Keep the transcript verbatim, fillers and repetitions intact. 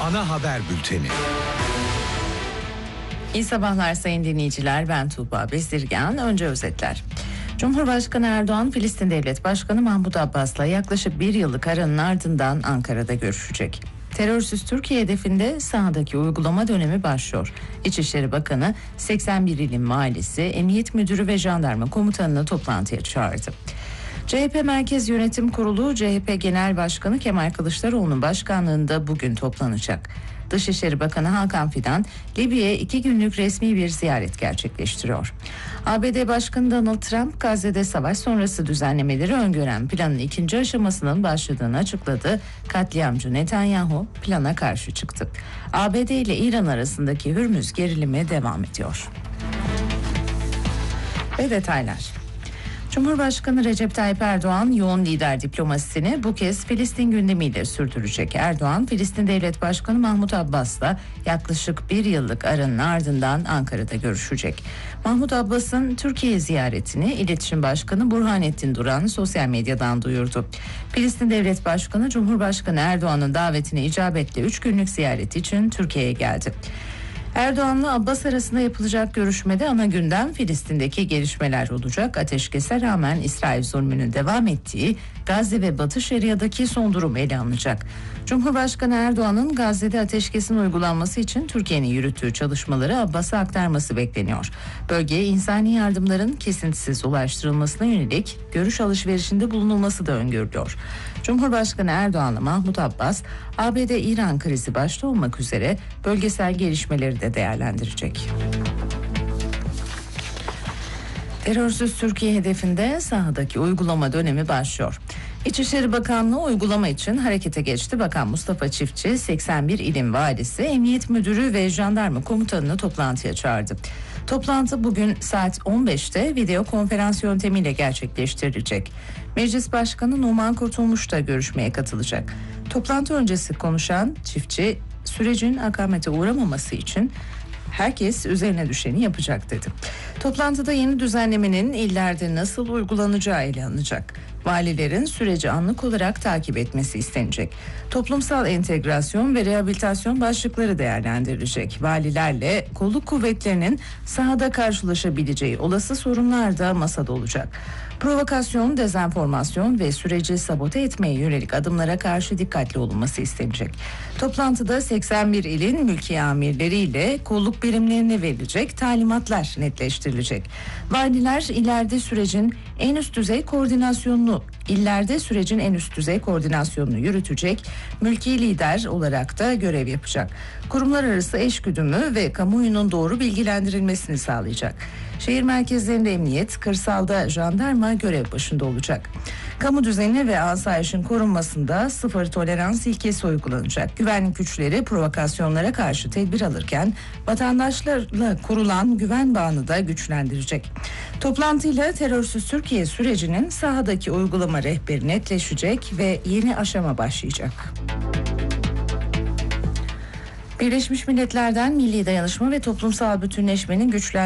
Ana haber bülteni. İyi sabahlar sayın dinleyiciler, ben Tuğba Bezirgan. Önce özetler. Cumhurbaşkanı Erdoğan, Filistin Devlet Başkanı Mahmut Abbas'la yaklaşık bir yıllık aranın ardından Ankara'da görüşecek. Terörsüz Türkiye hedefinde sahadaki uygulama dönemi başlıyor. İçişleri Bakanı seksen bir ilin valisi, emniyet müdürü ve jandarma komutanını toplantıya çağırdı. C H P Merkez Yönetim Kurulu, C H P Genel Başkanı Kemal Kılıçdaroğlu'nun başkanlığında bugün toplanacak. Dışişleri Bakanı Hakan Fidan, Libya'ya iki günlük resmi bir ziyaret gerçekleştiriyor. A B D Başkanı Donald Trump, Gazze'de savaş sonrası düzenlemeleri öngören planın ikinci aşamasının başladığını açıkladı. Katliamcı Netanyahu plana karşı çıktı. A B D ile İran arasındaki Hürmüz gerilimi devam ediyor. Ve detaylar. Cumhurbaşkanı Recep Tayyip Erdoğan yoğun lider diplomasisini bu kez Filistin gündemiyle sürdürecek. Erdoğan, Filistin Devlet Başkanı Mahmut Abbas'la yaklaşık bir yıllık aranın ardından Ankara'da görüşecek. Mahmut Abbas'ın Türkiye ziyaretini İletişim Başkanı Burhanettin Duran sosyal medyadan duyurdu. Filistin Devlet Başkanı, Cumhurbaşkanı Erdoğan'ın davetine icabetle üç günlük ziyaret için Türkiye'ye geldi. Erdoğan'la Abbas arasında yapılacak görüşmede ana gündem Filistin'deki gelişmeler olacak. Ateşkese rağmen İsrail zulmünün devam ettiği Gazze ve Batı Şeria'daki son durum ele alınacak. Cumhurbaşkanı Erdoğan'ın Gazze'de ateşkesin uygulanması için Türkiye'nin yürüttüğü çalışmaları Abbas'a aktarması bekleniyor. Bölgeye insani yardımların kesintisiz ulaştırılmasına yönelik görüş alışverişinde bulunulması da öngörülüyor. Cumhurbaşkanı Erdoğan'la Mahmut Abbas, A B D-İran krizi başta olmak üzere bölgesel gelişmeleri de değerlendirecek. Terörsüz Türkiye hedefinde sahadaki uygulama dönemi başlıyor. İçişleri Bakanlığı uygulama için harekete geçti. Bakan Mustafa Çiftçi, seksen bir ilin valisi, emniyet müdürü ve jandarma komutanını toplantıya çağırdı. Toplantı bugün saat on beşte video konferans yöntemiyle gerçekleştirilecek. Meclis Başkanı Numan Kurtulmuş da görüşmeye katılacak. Toplantı öncesi konuşan Çiftçi, sürecin akamete uğramaması için herkes üzerine düşeni yapacak dedi. Toplantıda yeni düzenlemenin illerde nasıl uygulanacağı ele alınacak. Valilerin süreci anlık olarak takip etmesi istenecek. Toplumsal entegrasyon ve rehabilitasyon başlıkları değerlendirilecek. Valilerle kolluk kuvvetlerinin sahada karşılaşabileceği olası sorunlar da masada olacak. Provokasyon, dezenformasyon ve süreci sabote etmeye yönelik adımlara karşı dikkatli olunması istenecek. Toplantıda seksen bir ilin mülki amirleriyle kolluk birimlerine verilecek talimatlar netleştirilecek. Valiler ileride sürecin en üst düzey koordinasyonunu illerde sürecin en üst düzey koordinasyonunu yürütecek, mülki lider olarak da görev yapacak. Kurumlar arası eşgüdümü ve kamuoyunun doğru bilgilendirilmesini sağlayacak. Şehir merkezlerinde emniyet, kırsalda jandarma görev başında olacak. Kamu düzeni ve asayişin korunmasında sıfır tolerans ilkesi uygulanacak. Güvenlik güçleri provokasyonlara karşı tedbir alırken vatandaşlarla kurulan güven bağını da güçlendirecek. Toplantıyla terörsüz Türkiye sürecinin sahadaki uygulama rehberi netleşecek ve yeni aşama başlayacak. Birleşmiş Milletler'den milli dayanışma ve toplumsal bütünleşmenin güçlendirilmesi